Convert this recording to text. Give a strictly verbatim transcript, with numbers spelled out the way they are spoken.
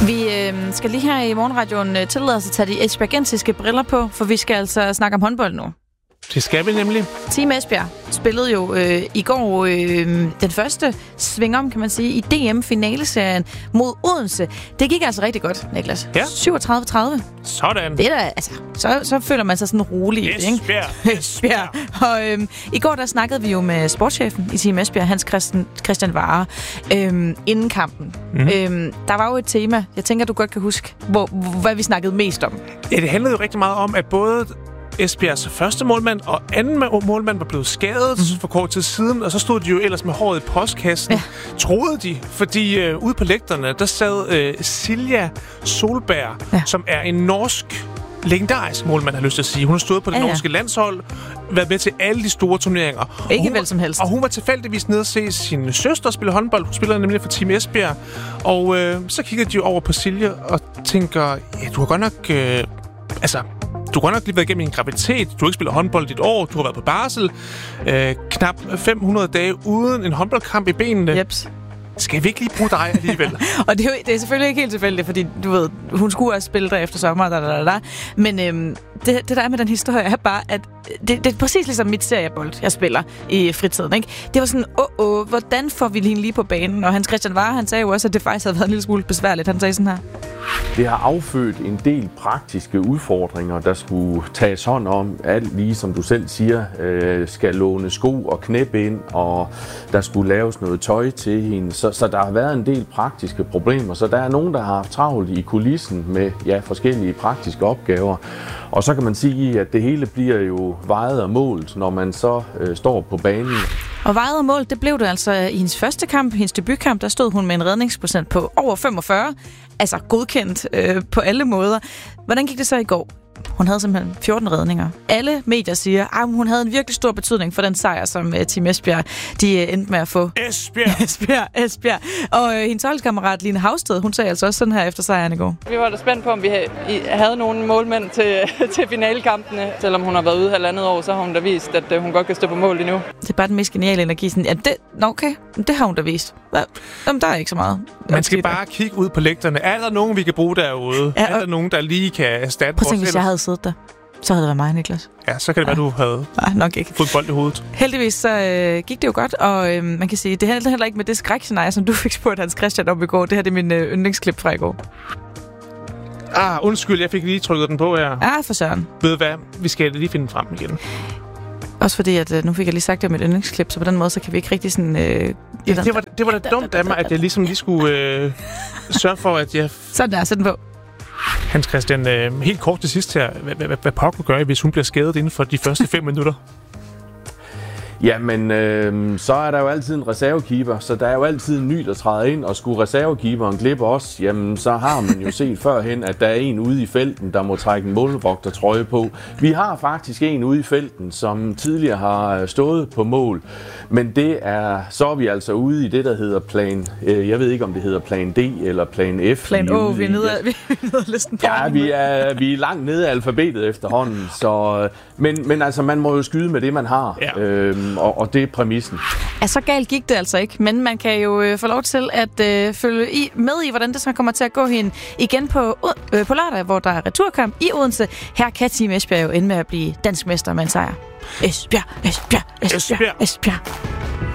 Vi øh, skal lige her i Morgenradioen øh, tillade os at tage de esbjergensiske briller på, for vi skal altså snakke om håndbold nu. Det skal vi nemlig. Team Esbjerg spillede jo øh, i går øh, den første sving om, kan man sige, i D M-finaleserien mod Odense. Det gik altså rigtig godt, Niklas. Ja. syvogtredive tredive. Sådan. Det er da, altså, så, så føler man sig sådan rolig. Esbjerg. Esbjerg. Og øh, i går der snakkede vi jo med sportschefen i Team Esbjerg, Hans Christian, Christian Vare, øh, inden kampen. Mm. Øh, der var jo et tema, jeg tænker, du godt kan huske, hvor, hvad vi snakkede mest om. Ja, det handlede jo rigtig meget om, at både Esbjergs første målmand og anden målmand var blevet skadet mm. for kort tid siden, og så stod de jo ellers med håret i postkassen, ja. troede de, fordi øh, ude på lægterne, der sad øh, Silja Solberg, ja. som er en norsk legendarisk målmand, har lyst til at sige. Hun har stået på det ja, ja. norske landshold, været med til alle de store turneringer. Ikke vel som helst. Og hun var tilfældigvis nede at se sin søster spille håndbold. Hun spiller nemlig for Team Esbjerg. Og øh, så kiggede de over på Silja og tænker, ja, du har godt nok... Øh, altså... Du har nok lige været igennem en graviditet. Du har ikke spillet håndbold i et år. Du har været på barsel. Øh, knap fem hundrede dage uden en håndboldkamp i benene. Jeps. Skal vi ikke lige bruge dig alligevel? Og det er, jo, det er selvfølgelig ikke helt tilfældigt, fordi du ved, hun skulle også spille der efter sommer, da, da, da, da. Men øhm, det, det der er med den historie er bare, at det, det er præcis ligesom mit seriebold, jeg spiller i fritiden, ikke? Det var sådan, åh, åh, hvordan får vi hende lige på banen? Og Hans Christian Vare, han sagde jo også, at det faktisk havde været en lille smule besværligt. Han sagde sådan her. Det har affødt en del praktiske udfordringer, der skulle tages hånd om. Alt lige som du selv siger, øh, skal låne sko og knæbind, og der skulle laves noget tøj til hende. Så, så der har været en del praktiske problemer. Så der er nogen, der har haft travlt i kulissen med ja, forskellige praktiske opgaver. Og så kan man sige, at det hele bliver jo vejet og målt, når man så øh, står på banen. Og vejet og målt, det blev det altså i hendes første kamp, hendes debutkamp, der stod hun med en redningsprocent på over femogfyrre. Altså godkendt øh, på alle måder. Hvordan gik det så i går? Hun havde simpelthen fjorten redninger. Alle medier siger, at hun havde en virkelig stor betydning for den sejr, som uh, Team Esbjerg de uh, endte med at få. Esbjerg! Esbjerg, Esbjerg. Og uh, hendes holdkammerat Line Havsted, hun sagde altså også sådan her efter sejren i går. Vi var da spændt på, om vi havde nogle målmænd til, til finalekampene. Selvom hun har været ude halvandet år, så har hun da vist, at uh, hun godt kan stå på mål endnu. Det er bare den mest geniale energi. Sådan, ja, det, nå, okay, det har hun da vist. Jamen, der er ikke så meget. Man skal bare kigge ud på lægterne. Er der nogen, vi kan bruge derude? Ja, og... Er der nogen, der lige kan erstatte vores... Prøv at tænke, hvis jeg havde siddet der. Så havde det været mig, Niklas. Ja, så kan det ja. være, du havde Nej, nok ikke. fået bold i hovedet. Heldigvis så øh, gik det jo godt, og øh, man kan sige, det handler heller ikke med det skrækscenarie, som du fik spurgt Hans Christian om i går. Det her det er min øh, yndlingsklip fra i går. Ah, undskyld, jeg fik lige trykket den på her. Ja, for søren. Ved du hvad? Vi skal lige finde den frem igen. Også fordi, at øh, nu fik jeg lige sagt det om et yndlingsklip, så på den måde, så kan vi ikke rigtig sådan... Øh, ja, det var, det var da dumt af mig, at jeg ligesom lige skulle øh, sørge for, at jeg... Sådan der, sæt den på. Hans Christian, øh, helt kort til sidst her. Hvad, hvad, hvad Pokken gør, hvis hun bliver skadet inden for de første fem minutter? Jamen, øh, så er der jo altid en reservekeeper, så der er jo altid en ny, der træder ind, og skulle reservekeeperen glippe os, jamen så har man jo set førhen, at der er en ude i felten, der må trække en målvogtertrøje på. Vi har faktisk en ude i felten, som tidligere har stået på mål, men det er, så er vi altså ude i det, der hedder plan, øh, jeg ved ikke, om det hedder plan D eller plan F. Plan O, vi er nede af, af listen på. Ja, vi er, vi er langt nede af alfabetet efterhånden, så, men, men altså, man må jo skyde med det, man har. Ja. Øh, Og, og det er præmissen. Ja, så galt gik det altså ikke, men man kan jo øh, få lov til at øh, følge i, med i, hvordan det så kommer til at gå hen igen på, øh, på lørdag, hvor der er returkamp i Odense. Her kan Team Esbjerg jo ende med at blive dansk mester med en sejr. Esbjerg, Esbjerg, Esbjerg, Esbjerg. Esbjerg.